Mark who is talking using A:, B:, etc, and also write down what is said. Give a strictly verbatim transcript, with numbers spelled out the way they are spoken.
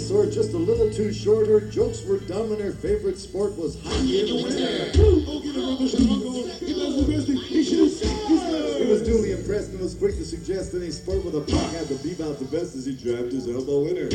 A: sword just a little too short. Her jokes were dumb and her favorite sport was hockey in the winter. He was duly impressed and was quick to suggest any sport with a puck had to beat out the best as he jabbed his elbow in her.